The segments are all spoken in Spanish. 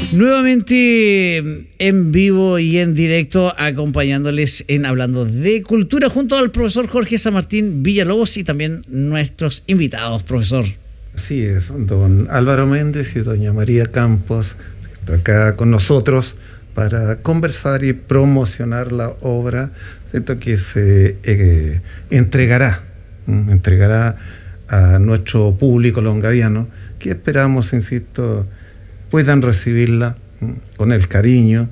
Nuevamente en vivo y en directo, acompañándoles en Hablando de Cultura, junto al profesor Jorge San Martín Villalobos y también nuestros invitados, profesor. Así es, don Álvaro Méndez y doña María Campos, acá con nosotros para conversar y promocionar la obra, ¿cierto?, que se entregará a nuestro público longaviano, que esperamos, insisto, puedan recibirla con el cariño,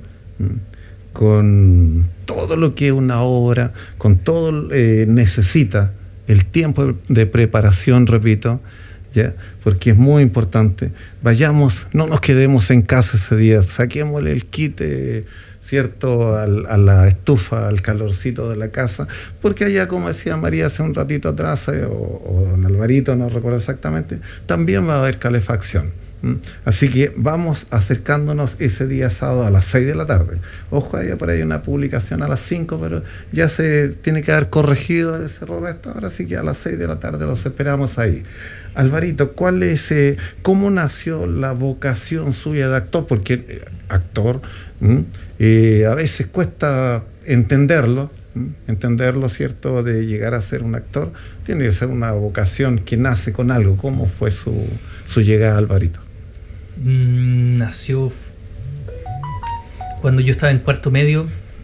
con todo lo que una obra, con todo necesita el tiempo de preparación, repito, ¿ya? Porque es muy importante. Vayamos, no nos quedemos en casa ese día, saquémosle el quite, ¿cierto?, a la estufa, al calorcito de la casa, porque allá, como decía María hace un ratito atrás, o don Alvarito, no recuerdo exactamente, también va a haber calefacción. Así que vamos acercándonos ese día sábado a las 6 de la tarde. Ojo, hay por ahí una publicación a las 5, pero ya se tiene que haber corregido ese error hasta ahora, así que a las 6 de la tarde los esperamos ahí. Alvarito, ¿cómo nació la vocación suya de actor? Porque actor, a veces cuesta entenderlo, ¿cierto?, de llegar a ser un actor. Tiene que ser una vocación que nace con algo. ¿Cómo fue su llegada, Alvarito? Nació cuando yo estaba en cuarto medio.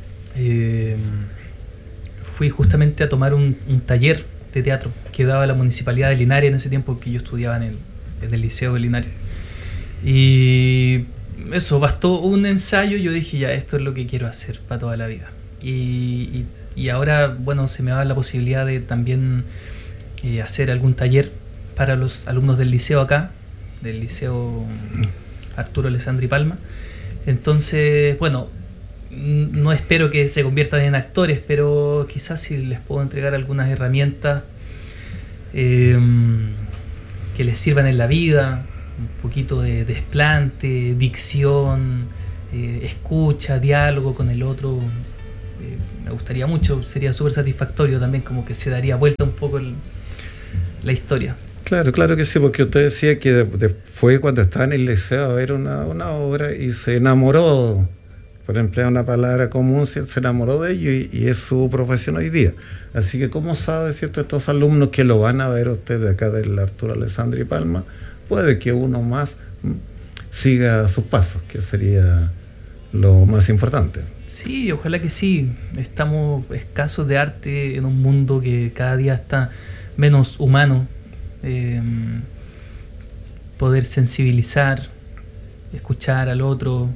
Fui justamente a tomar un taller de teatro que daba la Municipalidad de Linares en ese tiempo, que yo estudiaba en el Liceo de Linares. Y eso, bastó un ensayo, yo dije, ya, esto es lo que quiero hacer para toda la vida. Y ahora, bueno, se me da la posibilidad de también hacer algún taller para los alumnos del liceo acá, del Liceo Arturo Alessandri Palma. Entonces, bueno, no espero que se conviertan en actores, pero quizás si les puedo entregar algunas herramientas que les sirvan en la vida, un poquito de desplante, dicción, escucha, diálogo con el otro, me gustaría mucho, sería súper satisfactorio también, como que se daría vuelta un poco la historia. Claro que sí, porque usted decía que fue cuando estaba en el liceo a ver una obra y se enamoró, por emplear una palabra común, se enamoró de ello y es su profesión hoy día. Así que, ¿cómo sabe, cierto, estos alumnos que lo van a ver ustedes acá del Arturo Alessandri Palma? Puede que uno más siga sus pasos, que sería lo más importante. Sí, ojalá que sí. Estamos escasos de arte en un mundo que cada día está menos humano. Poder sensibilizar, escuchar al otro,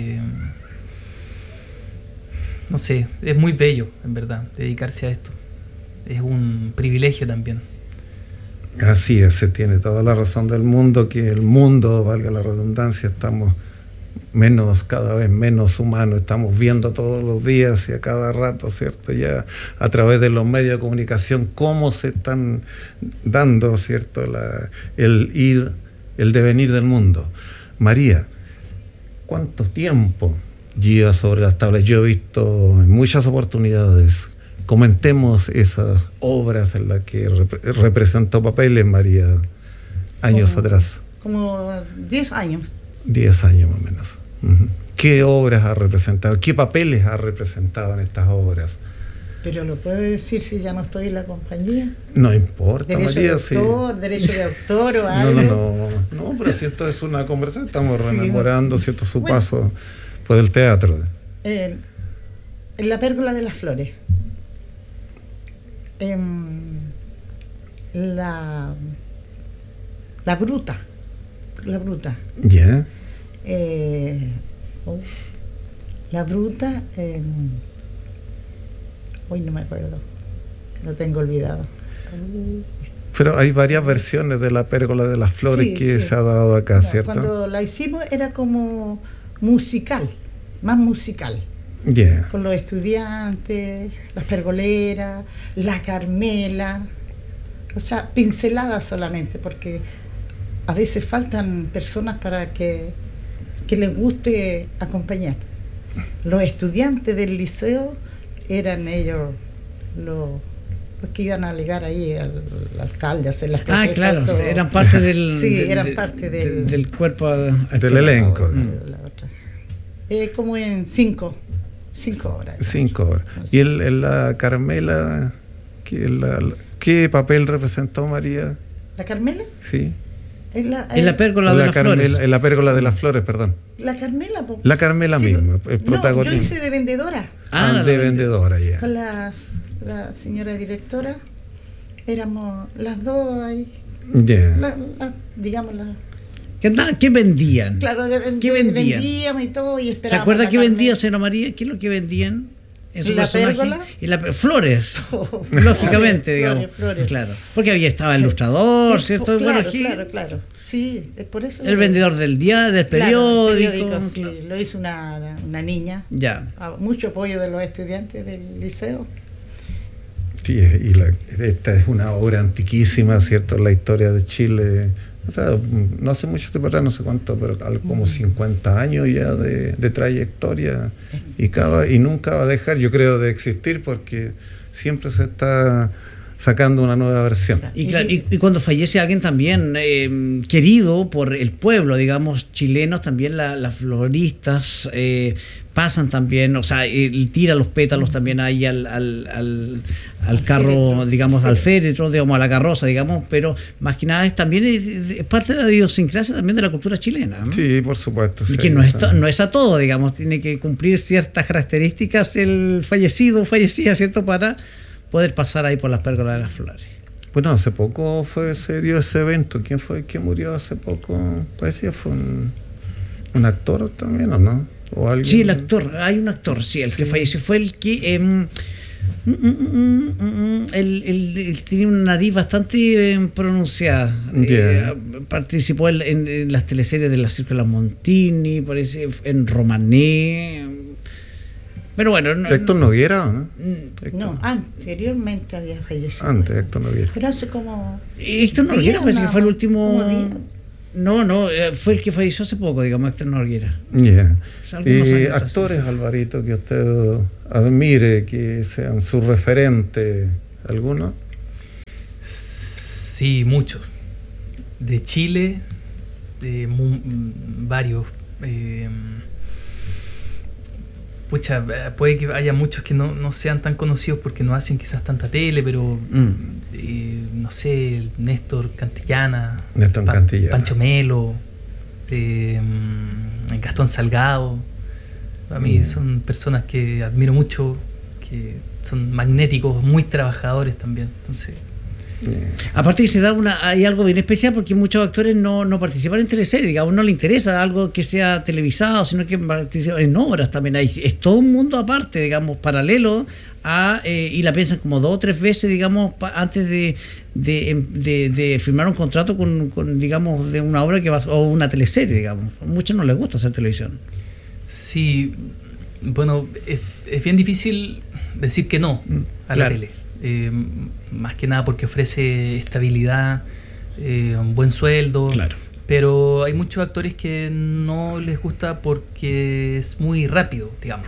no sé, es muy bello, en verdad, dedicarse a esto. Es un privilegio también. Así es, se tiene toda la razón del mundo, que el mundo, valga la redundancia, estamos cada vez menos humanos, estamos viendo todos los días y a cada rato, ¿cierto?, ya a través de los medios de comunicación, cómo se están dando, ¿cierto?, el devenir del mundo. María, ¿cuánto tiempo lleva sobre las tablas? Yo he visto en muchas oportunidades. Comentemos esas obras en las que representó papeles, María, años atrás. Como 10 años. 10 años más o menos. ¿Qué obras ha representado? ¿Qué papeles ha representado en estas obras? Pero lo puedo decir si ya no estoy en la compañía. No importa, derecho María. De autor, derecho de autor o algo. No, pero si esto es una conversación, estamos rememorando, ¿cierto?, su paso por el teatro. En La Pérgola de las Flores. La Bruta. ¿Ya? La Bruta, hoy no me acuerdo, lo tengo olvidado. Pero hay varias versiones de La Pérgola de las Flores que se ha dado acá, ¿cierto? Cuando la hicimos era como musical, más musical. Yeah. Con los estudiantes, las pergoleras, la Carmela, o sea, pinceladas solamente, porque a veces faltan personas para que les guste acompañar. Los estudiantes del liceo eran ellos los después que iban a alegar ahí al alcalde, a hacer las Ah, protestas, claro, todo. eran parte del, Sí, eran parte del cuerpo del elenco. La otra. Como en 5 horas. 5 horas. ¿Y la Carmela, qué papel representó María? ¿La Carmela? Sí. En la pérgola de las Carmela, flores. en la pérgola de las flores, perdón. La Carmela. La Carmela sí, misma, el no, protagonista. yo hice de vendedora. De vendedora ya. Con la señora directora, éramos las dos ahí. Yeah. Digamos, ¿Qué vendían? claro, ¿Qué vendían? vendíamos y todo. Y ¿Se acuerda qué vendía, señora María? ¿Qué es lo que vendían en su ¿La personaje? pérgola? Flores, Oh, lógicamente, flores, digamos. flores. Claro, porque había estaba el ilustrador, ¿cierto? Claro, Bueno, claro. Sí, es por eso. el vendedor del día, del Claro, periódico. sí, lo hizo una niña. Ya. Mucho apoyo de los estudiantes del liceo. Sí, esta es una obra antiquísima, ¿cierto? La historia de Chile. O sea, no hace mucho tiempo atrás, no sé cuánto, pero como 50 años ya de trayectoria. Y nunca va a dejar, yo creo, de existir, porque siempre se está sacando una nueva versión. Y, claro, y cuando fallece alguien también querido por el pueblo, digamos, chilenos, también las floristas pasan también, o sea, tira los pétalos también ahí al carro, digamos, al féretro, digamos, a la carroza, digamos, pero más que nada también es parte de la idiosincrasia también de la cultura chilena, ¿no? Sí, por supuesto. Y sí, que no es a todo, digamos, tiene que cumplir ciertas características el fallecido o fallecida, ¿cierto?, para poder pasar ahí por las pérgolas de las flores. Bueno, hace poco se dio ese evento. ¿Quién fue que murió hace poco? Parecía fue un actor también, ¿o no? ¿O alguien? Sí, el actor, hay un actor, sí, el que falleció fue el que él tenía una nariz bastante pronunciada. Yeah. Participó en las teleseries de la Circo de las Montini, parece, en Romané. Pero bueno, Héctor Noguera, ¿no? No, anteriormente había fallecido. Antes, Héctor Noguera. Pero hace como... Héctor Noguera parece que fue el último. No, fue el que falleció hace poco, digamos, Héctor Noguera. Yeah. Algunos Y años atrás, actores, sí. Alvarito, que usted admire, que sean su referente, ¿alguno? Sí, muchos. De Chile, varios. Puede que haya muchos que no sean tan conocidos porque no hacen quizás tanta tele, pero no sé, Néstor Cantillana, Pancho Melo, Gastón Salgado. A mí son personas que admiro mucho, que son magnéticos, muy trabajadores también. Entonces, aparte que hay algo bien especial porque muchos actores no participan en teleseries, digamos, no les interesa algo que sea televisado, sino que participan en obras también. Es todo un mundo aparte, digamos, paralelo y la piensan como 2 o 3 veces, digamos, antes de firmar un contrato con digamos, de una obra o una teleserie, digamos. A muchos no les gusta hacer televisión. Sí, bueno, es bien difícil decir que no a la tele. Más que nada porque ofrece estabilidad, un buen sueldo, claro. Pero hay muchos actores que no les gusta porque es muy rápido, digamos.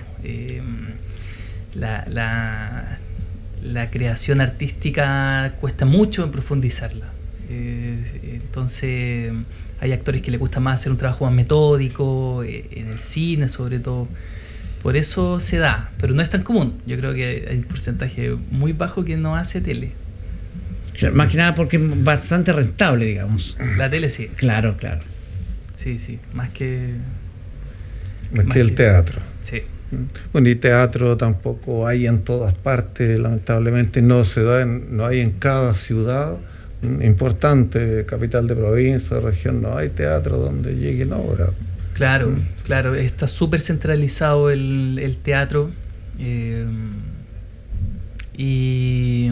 La creación artística cuesta mucho en profundizarla. Entonces hay actores que les gusta más hacer un trabajo más metódico, en el cine sobre todo. Por eso se da, pero no es tan común. Yo creo que hay un porcentaje muy bajo que no hace tele. Claro, más que nada porque es bastante rentable, digamos. La tele sí. Claro. Sí, más que el teatro. Sí. Bueno, y teatro tampoco hay en todas partes, lamentablemente no se da, no hay en cada ciudad importante, capital de provincia, región, no hay teatro donde lleguen obras. Claro, está súper centralizado el teatro y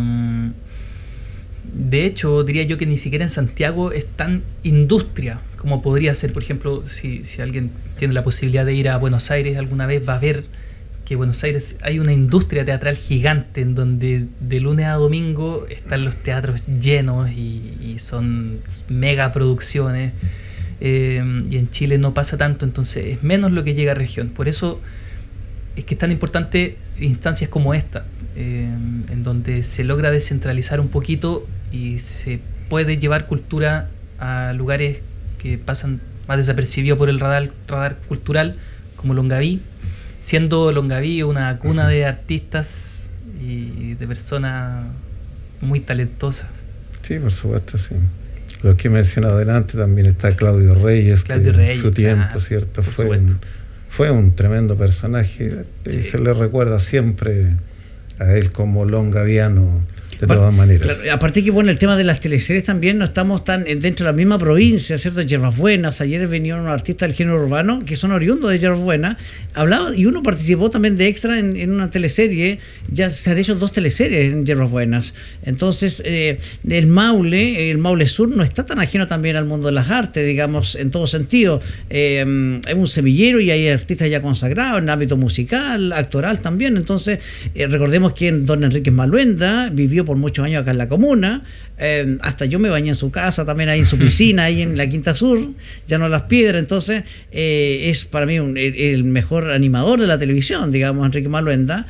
de hecho diría yo que ni siquiera en Santiago es tan industria como podría ser. Por ejemplo, si alguien tiene la posibilidad de ir a Buenos Aires alguna vez, va a ver que en Buenos Aires hay una industria teatral gigante en donde de lunes a domingo están los teatros llenos y son mega producciones. Y en Chile no pasa tanto, entonces es menos lo que llega a región. Por eso es que es tan importante instancias como esta, en donde se logra descentralizar un poquito y se puede llevar cultura a lugares que pasan más desapercibidos por el radar cultural, como Longaví, siendo Longaví una cuna de artistas y de personas muy talentosas. Sí, por supuesto, sí. Lo que he mencionado adelante también está Claudio Reyes, que en su tiempo, ¿cierto? Fue un tremendo personaje, sí. Se le recuerda siempre a él como longaviano de todas maneras. Claro, aparte que bueno, el tema de las teleseries también no estamos tan dentro de la misma provincia, ¿cierto? Yerbas Buenas, ayer vinieron unos artistas del género urbano que son oriundos de Yerbas Buenas, hablaba, y uno participó también de extra en una teleserie, ya se han hecho 2 teleseries en Yerbas Buenas. Entonces, el Maule Sur no está tan ajeno también al mundo de las artes, digamos, en todo sentido. Es un semillero y hay artistas ya consagrados en el ámbito musical, actoral también. Entonces, recordemos que don Enrique Maluenda vivió por muchos años acá en la comuna, hasta yo me bañé en su casa, también ahí en su piscina, ahí en la Quinta Sur, ya no Las Piedras. Entonces es para mí el mejor animador de la televisión, digamos, Enrique Maluenda.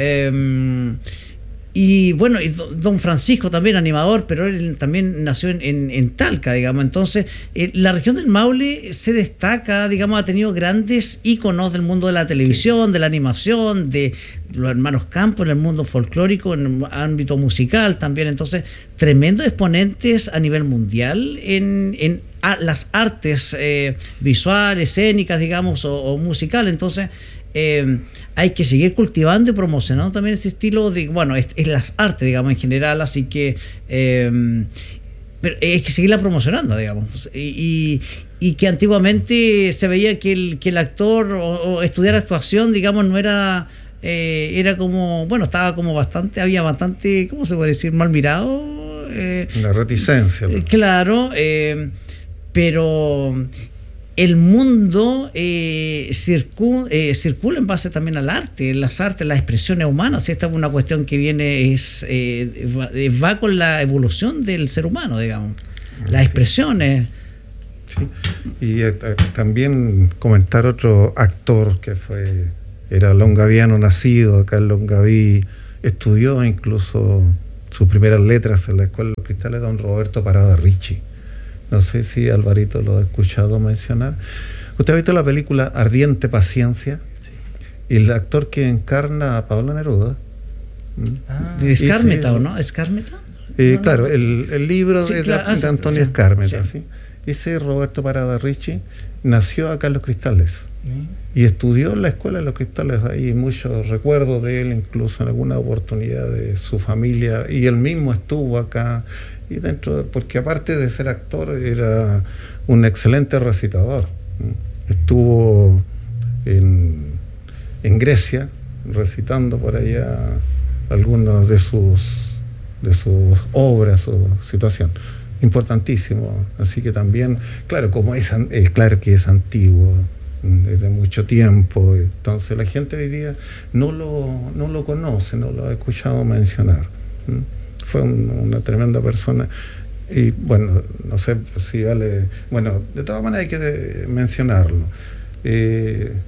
Y bueno, y don Francisco también animador, pero él también nació en Talca, digamos. Entonces, la región del Maule se destaca, digamos, ha tenido grandes íconos del mundo de la televisión, sí, de la animación, de los hermanos Campos en el mundo folclórico, en el ámbito musical también. Entonces, tremendos exponentes a nivel mundial en las artes visuales, escénicas, digamos, o musical. Entonces, hay que seguir cultivando y promocionando también este estilo de, bueno, es las artes, digamos, en general, así que pero hay que seguirla promocionando, digamos, y que antiguamente se veía que el actor o estudiar actuación, digamos, no era como, bueno, estaba como había bastante, ¿cómo se puede decir?, mal mirado. Una reticencia. Claro, pero el mundo circula en base también al arte, las artes, las expresiones humanas. Esta es una cuestión que viene, va con la evolución del ser humano, digamos, las expresiones. Sí. Y también comentar otro actor que era longaviano, nacido acá en Longaví, estudió incluso sus primeras letras en la Escuela de los Cristales, don Roberto Parada Ricci. No sé si Alvarito lo ha escuchado mencionar. ¿Usted ha visto la película Ardiente Paciencia? Sí. Y el actor que encarna a Pablo Neruda. ¿De Escármeta o no? ¿Escármeta? Claro, el libro sí, de Antonio Escármeta. Sí. Ese Roberto Parada Ricci nació acá en Los Cristales. Y estudió en la Escuela de Los Cristales. Hay muchos recuerdos de él, incluso en alguna oportunidad de su familia. Y él mismo estuvo acá. Y porque aparte de ser actor, era un excelente recitador. Estuvo en Grecia recitando por allá algunas de sus obras o situación. Importantísimo. Así que también, claro, claro que es antiguo, desde mucho tiempo, entonces la gente hoy día no lo conoce, no lo ha escuchado mencionar. Fue una tremenda persona. Y bueno, no sé si vale. Bueno, de todas maneras hay que mencionarlo. Él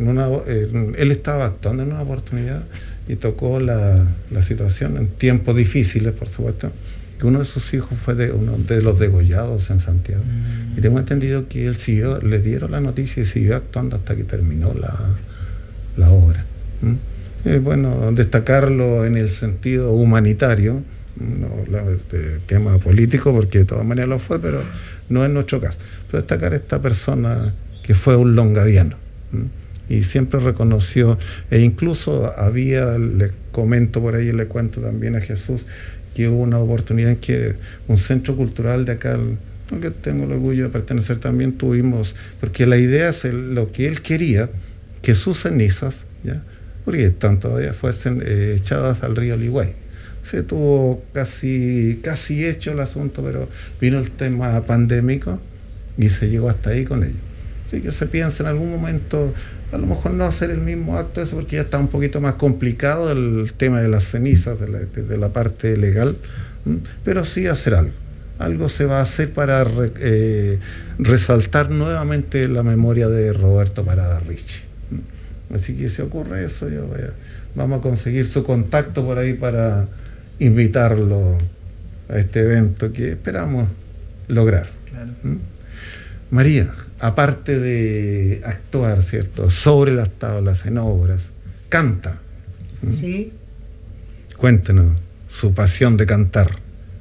estaba actuando en una oportunidad y tocó la situación en tiempos difíciles, por supuesto, que uno de sus hijos fue uno de los degollados en Santiago. Y tengo entendido que él le dieron la noticia y siguió actuando hasta que terminó la obra. Bueno, destacarlo en el sentido humanitario, no de tema político, porque de todas maneras lo fue, pero no es nuestro caso. Pero destacar a esta persona que fue un longaviano y siempre reconoció, e incluso le comento por ahí, le cuento también a Jesús, que hubo una oportunidad en que un centro cultural de acá, que tengo el orgullo de pertenecer también, tuvimos, porque la idea es lo que él quería, que sus cenizas, ¿ya?, porque están todavía, fuesen echadas al río Ligüey. Se tuvo casi hecho el asunto, pero vino el tema pandémico y se llegó hasta ahí con ello. Así que se piensa en algún momento, a lo mejor no hacer el mismo acto, eso porque ya está un poquito más complicado el tema de las cenizas, de la parte legal, pero sí hacer algo. Algo se va a hacer para resaltar nuevamente la memoria de Roberto Parada Ricci. Así que si ocurre eso, vamos a conseguir su contacto por ahí para invitarlo a este evento que esperamos lograr. Claro. María, aparte de actuar, ¿cierto?, sobre las tablas en obras, canta. Sí. Cuéntenos su pasión de cantar.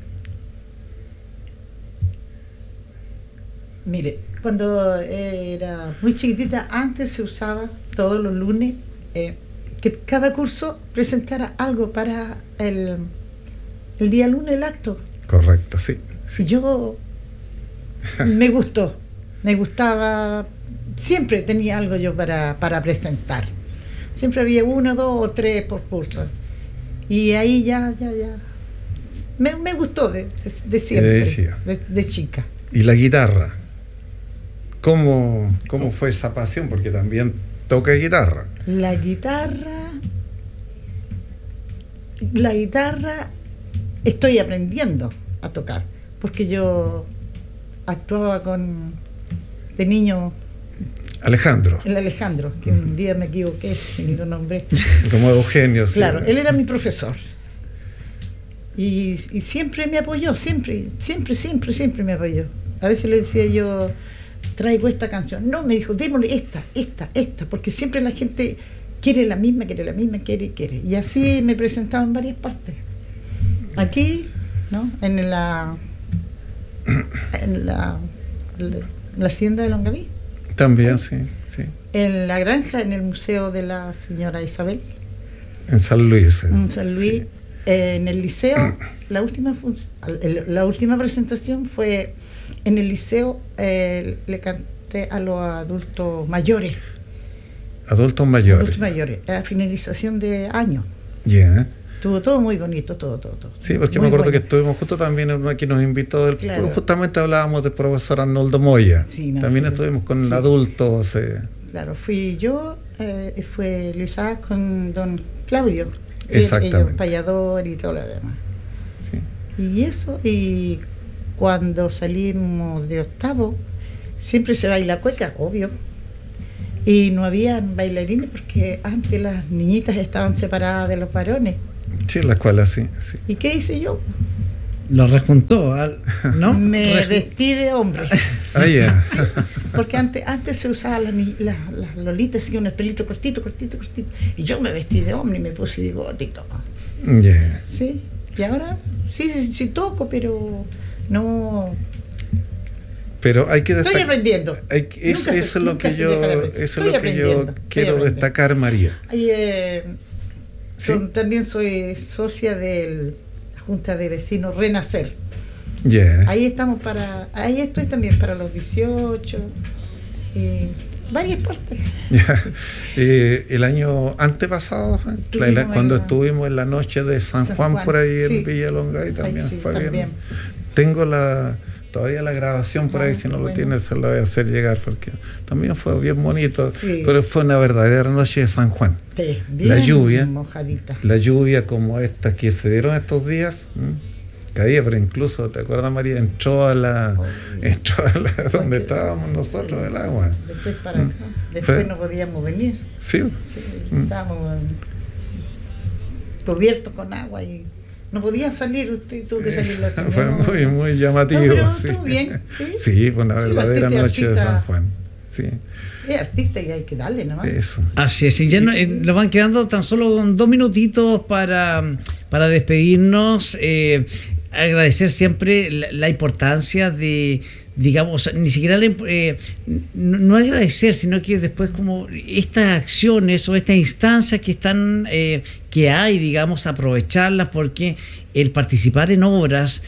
Mire, cuando era muy chiquitita, antes se usaba todos los lunes que cada curso presentara algo para el día lunes, el acto. Correcto, sí. Y yo me gustaba, siempre tenía algo yo para presentar. Siempre había 1, 2 o 3 por curso. Y ahí ya. Me gustó de siempre, de chica. ¿Y la guitarra? ¿Cómo fue esa pasión? Porque también toca guitarra. La guitarra estoy aprendiendo a tocar, porque yo actuaba de niño. Alejandro. El Alejandro, que un día me equivoqué y lo nombré. Como Eugenio. Sí. Claro, él era mi profesor. Y siempre me apoyó, siempre me apoyó. A veces le decía yo, traigo esta canción. No, me dijo, démosle esta, porque siempre la gente quiere la misma, quiere. Y así me presentaba en varias partes. Aquí, ¿no? En la hacienda de Longaví. También, sí. En la granja, en el museo de la señora Isabel. En San Luis. En San Luis. Sí. En el liceo, la última presentación fue en el liceo, le canté a los adultos mayores. Adultos mayores. Adultos mayores, a finalización de año. Yeah. Estuvo todo muy bonito, todo. Sí, porque muy me acuerdo bueno. que estuvimos justo también en una que nos invitó, Claro. Justamente hablábamos del profesor Arnoldo Moya. Sí, también estuvimos con sí. adultos. Claro, fui yo, fue Luisa con don Claudio. Exactamente. Ellos, payador y todo lo demás. Sí. Y eso, y cuando salimos de octavo, siempre se baila cueca, obvio. Y no había bailarines porque antes las niñitas estaban separadas de los varones. Sí, en la escuela, sí. ¿Y qué hice yo? Lo rejuntó, ¿no? Me vestí de hombre. Ah, ya. Porque antes se usaba las lolitas así con el pelito cortito. Y yo me vestí de hombre y me puse bigotito. Yeah. Sí. Y ahora sí toco, pero no. Pero hay que Estoy aprendiendo. Eso es lo que yo quiero destacar, María. ¿Sí? También soy socia de la Junta de Vecinos Renacer. Yeah. Ahí estoy también para los 18, varias partes. Yeah. El año antepasado, cuando estuvimos en la noche de San Juan por ahí en Villa Longay, también fue bien. Tengo todavía la grabación por ahí, si no lo tienes se lo voy a hacer llegar, porque también fue bien bonito, pero fue una verdadera noche de San Juan. Sí, la lluvia, mojadita. La lluvia como esta que se dieron estos días, caía, pero incluso, ¿te acuerdas, María? Entró a la donde estábamos nosotros el agua. Después para acá, después no podíamos venir. Sí. Estábamos cubiertos con agua y no podía salir, usted tuvo que salir la señora. Fue muy llamativo. No, pero estuvo bien, ¿sí? Sí, fue una verdadera noche de San Juan. Sí. Es artista y hay que darle nomás. Eso. Así es, y ya nos van quedando tan solo 2 minutitos para despedirnos. Agradecer siempre la importancia de, digamos, ni siquiera no agradecer, sino que después como estas acciones o estas instancias que están que hay, digamos, aprovecharlas, porque el participar en obras,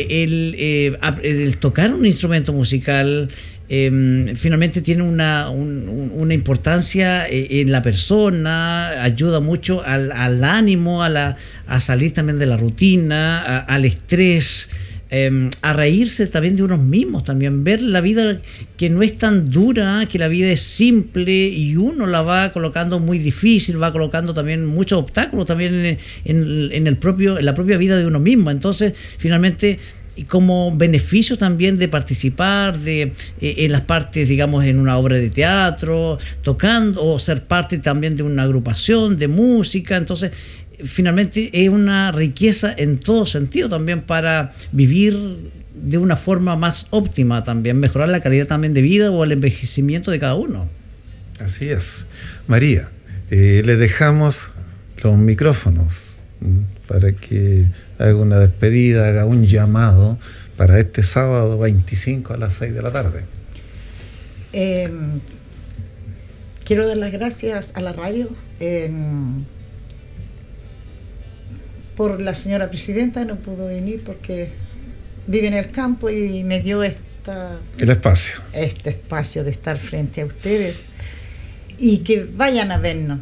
el tocar un instrumento musical, finalmente tiene una importancia en la persona, ayuda mucho al ánimo, a salir también de la rutina, al estrés, a reírse también de unos mismos, también ver la vida que no es tan dura, que la vida es simple y uno la va colocando muy difícil, va colocando también muchos obstáculos también en la propia vida de uno mismo. Entonces, finalmente, y como beneficio también de participar en las partes, digamos, en una obra de teatro, tocando, o ser parte también de una agrupación de música. Entonces, finalmente es una riqueza en todo sentido también para vivir de una forma más óptima también, mejorar la calidad también de vida o el envejecimiento de cada uno. Así es. María, le dejamos los micrófonos para que haga una despedida, haga un llamado para este sábado 25 a las 6 de la tarde. Quiero dar las gracias a la radio por la señora presidenta, no pudo venir porque vive en el campo y me dio el espacio. Este espacio de estar frente a ustedes y que vayan a vernos,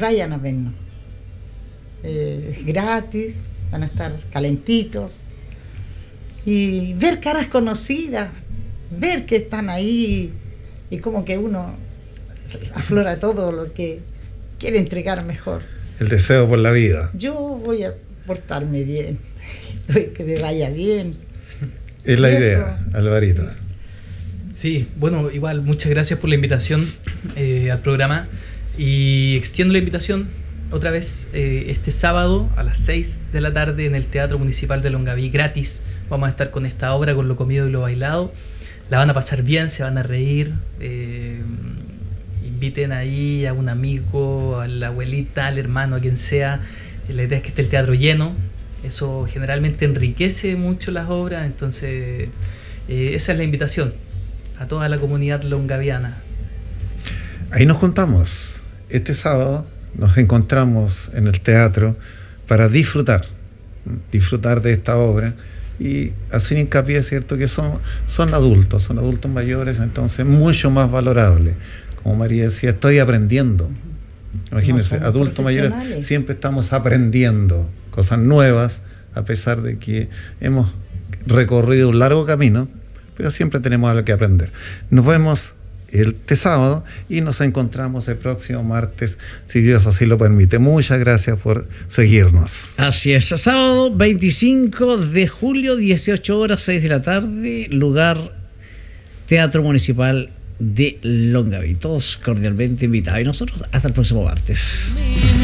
es gratis, van a estar calentitos y ver caras conocidas, ver que están ahí y como que uno aflora todo lo que quiere entregar mejor. El deseo por la vida. Yo voy a portarme bien, que me vaya bien. Es la idea, Alvarito. Sí, bueno, igual, muchas gracias por la invitación al programa y extiendo la invitación otra vez este sábado a las 6 de la tarde en el Teatro Municipal de Longaví, gratis. Vamos a estar con esta obra, con lo comido y lo bailado. La van a pasar bien, se van a reír. Inviten ahí a un amigo, a la abuelita, al hermano, a quien sea. La idea es que esté el teatro lleno. Eso generalmente enriquece mucho las obras, entonces esa es la invitación a toda la comunidad longaviana. Ahí nos juntamos. Este sábado nos encontramos en el teatro para disfrutar de esta obra y hacer hincapié, ¿cierto?, que son adultos mayores, entonces mucho más valorables. Como María decía, estoy aprendiendo. Imagínense, no adultos mayores, siempre estamos aprendiendo cosas nuevas, a pesar de que hemos recorrido un largo camino, pero siempre tenemos algo que aprender. Nos vemos este sábado y nos encontramos el próximo martes, si Dios así lo permite. Muchas gracias por seguirnos. Así es, sábado 25 de julio, 18 horas, 6 de la tarde, lugar Teatro Municipal de Longaví. Todos cordialmente invitados y nosotros hasta el próximo martes.